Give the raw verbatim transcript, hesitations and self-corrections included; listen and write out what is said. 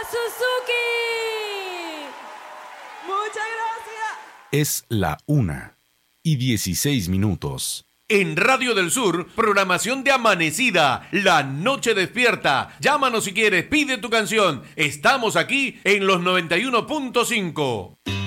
Suzuki. Muchas gracias. Es la una y dieciséis minutos. En Radio del Sur, programación de Amanecida, La Noche Despierta. Llámanos si quieres, pide tu canción. Estamos aquí en los noventa y uno punto cinco.